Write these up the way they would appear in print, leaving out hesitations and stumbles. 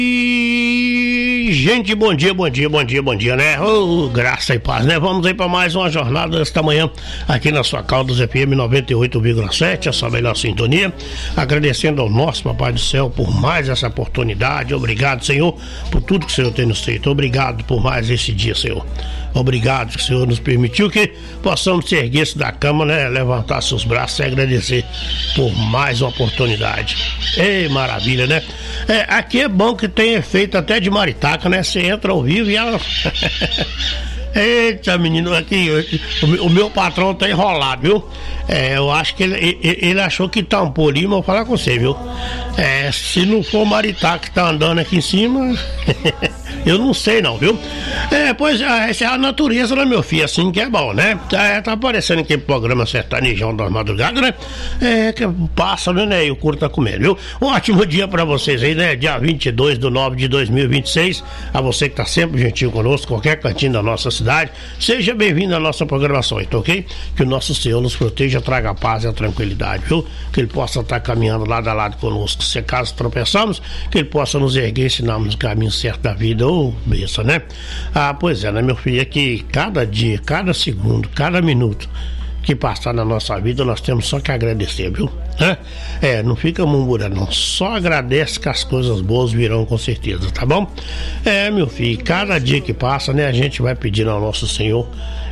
Gente, bom dia, né? Graça e paz, né? Vamos aí para mais uma jornada desta manhã aqui na sua Caldas FM 98,7, a sua melhor sintonia. Agradecendo ao nosso Papai do Céu por mais essa oportunidade. Obrigado, Senhor, por tudo que o Senhor tem nos feito. Obrigado por mais esse dia, Senhor. Obrigado que o Senhor nos permitiu que possamos se erguer-se da cama, né? Levantar seus braços e agradecer por mais uma oportunidade. Ei, maravilha, né? Aqui é bom que tem efeito até de maritaca, né? Você entra ao vivo e ela... Eita, menino, aqui o meu patrão tá enrolado, viu? Eu acho que ele achou que tampou ali, mas vou falar com você, viu? Se não for o maritaca que tá andando aqui em cima... Eu não sei não, viu? Pois essa é a natureza, né, meu filho? Assim que é bom, né? Tá aparecendo aqui o programa Sertanejão das Madrugadas, né? Que passa, né? E o couro tá comendo, viu? Um ótimo dia pra vocês aí, né? Dia 22/9/2026. A você que tá sempre gentil conosco, qualquer cantinho da nossa cidade. Seja bem-vindo à nossa programação, então, ok? Que o nosso Senhor nos proteja, traga a paz e a tranquilidade, viu? Que Ele possa estar caminhando lado a lado conosco. Se caso tropeçamos, que Ele possa nos erguer e ensinar-nos o caminho certo da vida. Besta, né? Pois é, né, meu filho? É que cada dia, cada segundo, cada minuto que passar na nossa vida, nós temos só que agradecer, viu? Não fica murmurando, não. Só agradece que as coisas boas virão com certeza, tá bom? Meu filho, cada dia que passa, né, a gente vai pedindo ao nosso Senhor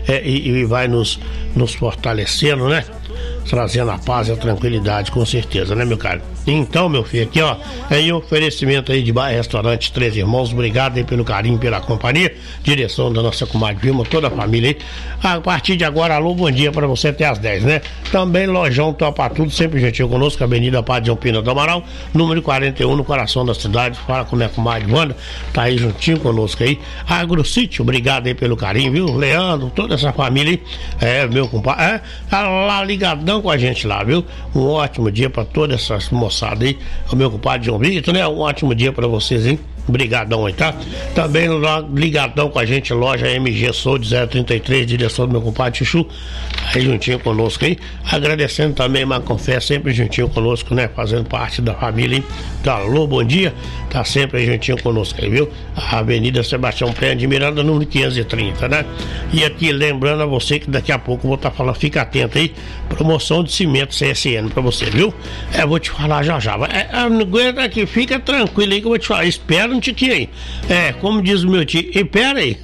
e vai nos fortalecendo, né? Trazendo a paz e a tranquilidade, com certeza, né, meu caro? Então, meu filho, aqui, ó, em oferecimento aí de bar e restaurante Três Irmãos, obrigado aí pelo carinho, pela companhia, direção da nossa comadre Vilma, toda a família aí. A partir de agora, alô, bom dia pra você até às 10, né? Também Lojão Topa Tudo, sempre gentil conosco, Avenida Padre João Pina do Amaral, número 41, no coração da cidade. Fala com minha comadre Wanda, tá aí juntinho conosco aí. AgroSítio, obrigado aí pelo carinho, viu? Leandro, toda essa família aí, meu compadre, tá lá ligadão com a gente lá, viu? Um ótimo dia pra toda essa moçada aí, o meu compadre João Vitor, né? Um ótimo dia pra vocês, hein? Obrigadão aí, tá? Também ligadão com a gente, loja MG Sold 033, direção do meu compadre Chuchu, aí juntinho conosco aí. Agradecendo também Macofé, sempre juntinho conosco, né? Fazendo parte da família, hein? Tá, alô, bom dia, tá sempre aí juntinho conosco aí, viu? A Avenida Sebastião Pena de Miranda, número 530, né? E aqui, lembrando a você que daqui a pouco eu vou estar falando, fica atento aí, promoção de cimento CSN pra você, viu? Vou te falar já. Não aguenta aqui, fica tranquilo aí que eu vou te falar, espera um tiquinho aí. Como diz o meu tio, espera aí.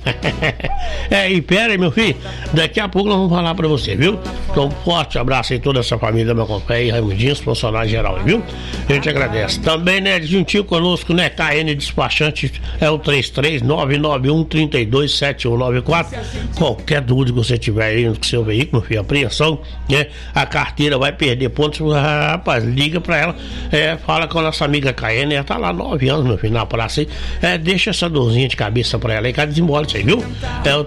Espera aí, meu filho. Daqui a pouco nós vamos falar pra você, viu? Então, um forte abraço aí, toda essa família da minha companhia, Raimundinho, os funcionários geral, viu? A gente agradece. Também, né, juntinho conosco, né, KN Despachante, é o 33991327194. Qualquer dúvida que você tiver aí no seu veículo, meu filho, apreensão, né? A carteira vai perder pontos, rapaz, liga pra ela, fala com a nossa amiga KN, ela tá lá 9 anos, meu filho, na praça aí. Deixa essa dorzinha de cabeça pra ela aí, cara, desembola isso aí, viu? É o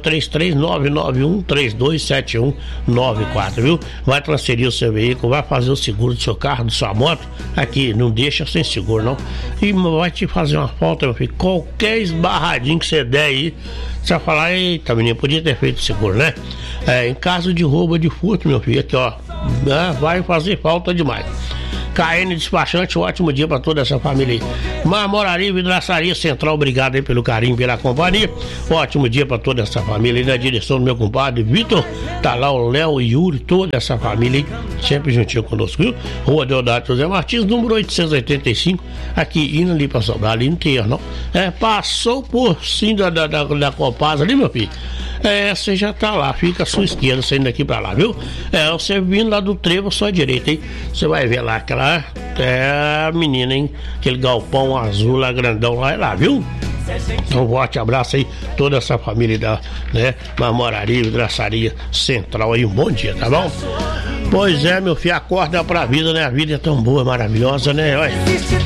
33991327194, viu? Vai transferir o seu veículo, vai fazer o seguro do seu carro, da sua moto, aqui, não deixa sem seguro, não. E vai te fazer uma falta, meu filho, qualquer esbarradinho que você der aí, você vai falar, eita, menino, podia ter feito seguro, né? Em caso de roubo, de furto, meu filho, aqui, ó, vai fazer falta demais. KN Despachante, ótimo dia pra toda essa família aí. Marmoraria e Vidraçaria Central, obrigado aí pelo carinho, pela companhia. Ótimo dia pra toda essa família aí, na direção do meu compadre Vitor. Tá lá o Léo e Yuri, toda essa família aí, sempre juntinho conosco, viu? Rua Deodato José Martins, número 885, aqui indo ali pra Sobral, ali no Terra, não. Passou por cima da Copasa ali, meu filho. Você já tá lá, fica à sua esquerda, saindo daqui pra lá, viu? Você vindo lá do trevo à sua direita, hein? Você vai ver lá aquela a menina, hein? Aquele galpão azul lá, grandão lá, viu? Então, um forte abraço aí, toda essa família da, né, Marmoraria, Vidraçaria Central aí, um bom dia, tá bom? Pois é, meu filho, acorda pra vida, né? A vida é tão boa, maravilhosa, né? Olha,